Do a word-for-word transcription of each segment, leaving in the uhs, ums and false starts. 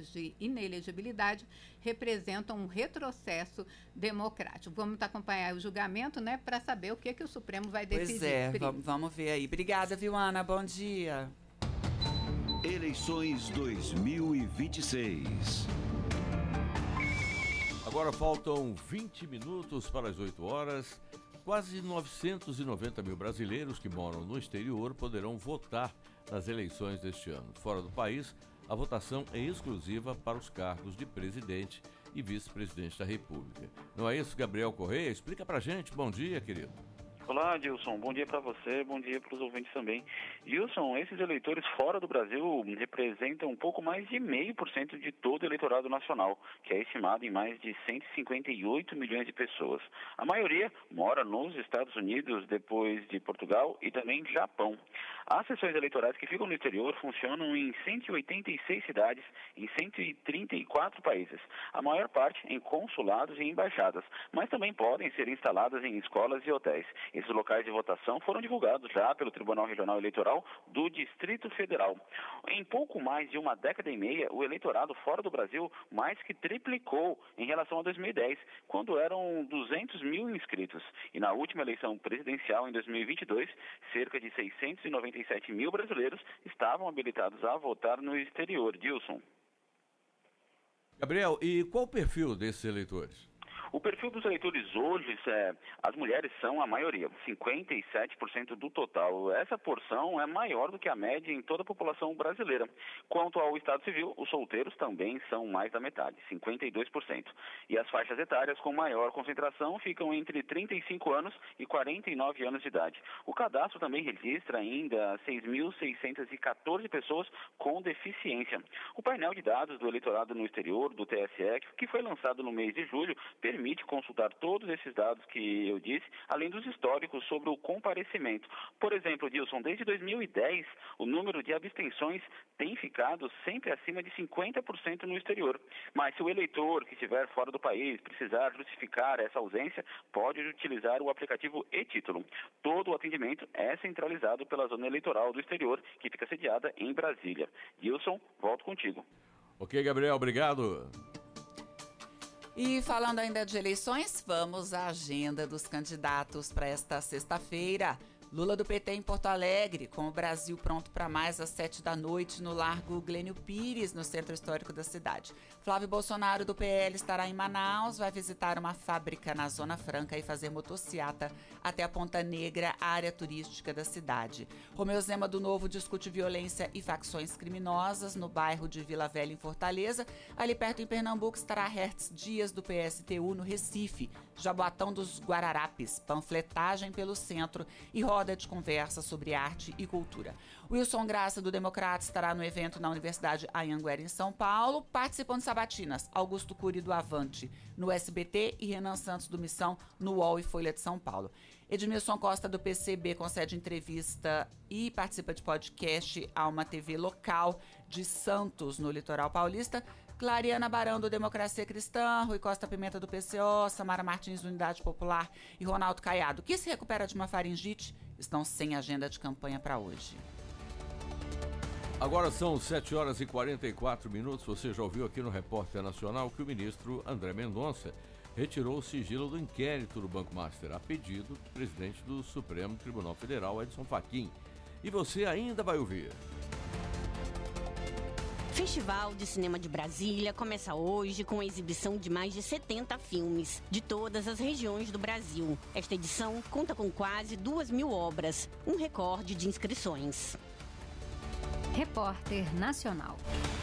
casos de inelegibilidade representam um retrocesso democrático. Vamos acompanhar o julgamento, né, para saber o que, que o Supremo vai decidir. Pois é, vamos, vamos ver aí. Obrigada, viu, Ana? Bom dia. Eleições dois mil e vinte e seis. Agora faltam vinte minutos para as oito horas. Quase novecentos e noventa mil brasileiros que moram no exterior poderão votar nas eleições deste ano. Fora do país, a votação é exclusiva para os cargos de presidente e vice-presidente da República. Não é isso, Gabriel Correia? Explica pra gente. Bom dia, querido. Olá, Dilson. Bom dia para você, bom dia para os ouvintes também. Dilson, esses eleitores fora do Brasil representam um pouco mais de zero vírgula cinco por cento de todo o eleitorado nacional, que é estimado em mais de cento e cinquenta e oito milhões de pessoas. A maioria mora nos Estados Unidos, depois de Portugal e também Japão. As sessões eleitorais que ficam no exterior funcionam em cento e oitenta e seis cidades em cento e trinta e quatro países, a maior parte em consulados e embaixadas, mas também podem ser instaladas em escolas e hotéis. Esses locais de votação foram divulgados já pelo Tribunal Regional Eleitoral do Distrito Federal. Em pouco mais de uma década e meia, o eleitorado fora do Brasil mais que triplicou em relação a dois mil e dez, quando eram duzentos mil inscritos. E na última eleição presidencial, em dois mil e vinte e dois, cerca de seiscentos e noventa e sete mil brasileiros estavam habilitados a votar no exterior. Dilson. Gabriel, e qual o perfil desses eleitores? O perfil dos eleitores hoje, é, as mulheres são a maioria, cinquenta e sete por cento do total. Essa porção é maior do que a média em toda a população brasileira. Quanto ao Estado Civil, os solteiros também são mais da metade, cinquenta e dois por cento. E as faixas etárias com maior concentração ficam entre trinta e cinco anos e quarenta e nove anos de idade. O cadastro também registra ainda seis mil seiscentas e quatorze pessoas com deficiência. O painel de dados do eleitorado no exterior, do T S E, que foi lançado no mês de julho, permite consultar todos esses dados que eu disse, além dos históricos sobre o comparecimento. Por exemplo, Dilson, desde dois mil e dez, o número de abstenções tem ficado sempre acima de cinquenta por cento no exterior. Mas se o eleitor que estiver fora do país precisar justificar essa ausência, pode utilizar o aplicativo e-Título. Todo o atendimento é centralizado pela zona eleitoral do exterior, que fica sediada em Brasília. Dilson, volto contigo. Ok, Gabriel, obrigado. E falando ainda de eleições, vamos à agenda dos candidatos para esta sexta-feira. Lula do P T em Porto Alegre, com o Brasil pronto para mais às sete da noite no Largo Glênio Pires, no centro histórico da cidade. Flávio Bolsonaro do P L estará em Manaus, vai visitar uma fábrica na Zona Franca e fazer motociata até a Ponta Negra, área turística da cidade. Romeu Zema do Novo discute violência e facções criminosas no bairro de Vila Velha, em Fortaleza. Ali perto em Pernambuco estará Hertz Dias do P S T U no Recife. Jaboatão dos Guararapes, panfletagem pelo centro e roda de conversa sobre arte e cultura. Wilson Graça, do Democrata, estará no evento na Universidade Anhanguera, em São Paulo. Participam de sabatinas Augusto Cury, do Avante, no S B T, e Renan Santos, do Missão, no U O L e Folha de São Paulo. Edmilson Costa, do P C B, concede entrevista e participa de podcast a uma T V local de Santos, no litoral paulista. Clariana Barão, do Democracia Cristã, Rui Costa Pimenta, do P C O, Samara Martins, do Unidade Popular, e Ronaldo Caiado, que se recupera de uma faringite, estão sem agenda de campanha para hoje. Agora são sete horas e quarenta e quatro minutos. Você já ouviu aqui no Repórter Nacional que o ministro André Mendonça retirou o sigilo do inquérito do Banco Master, a pedido do presidente do Supremo Tribunal Federal, Edson Fachin. E você ainda vai ouvir. Festival de Cinema de Brasília começa hoje com a exibição de mais de setenta filmes de todas as regiões do Brasil. Esta edição conta com quase duas mil obras, um recorde de inscrições. Repórter Nacional.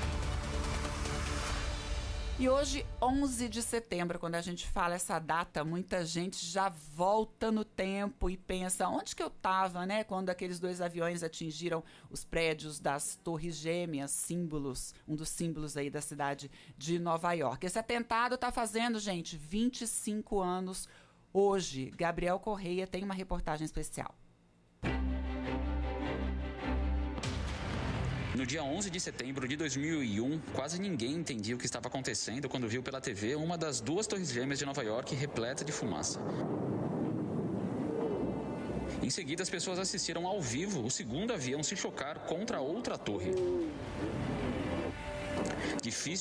E hoje, onze de setembro, quando a gente fala essa data, muita gente já volta no tempo e pensa, onde que eu estava, né? Quando aqueles dois aviões atingiram os prédios das Torres Gêmeas, símbolos, um dos símbolos aí da cidade de Nova York. Esse atentado está fazendo, gente, vinte e cinco anos hoje. Gabriel Correia tem uma reportagem especial. No dia onze de setembro de dois mil e um, quase ninguém entendia o que estava acontecendo quando viu pela T V uma das duas torres gêmeas de Nova York repleta de fumaça. Em seguida, as pessoas assistiram ao vivo o segundo avião se chocar contra outra torre. Difícil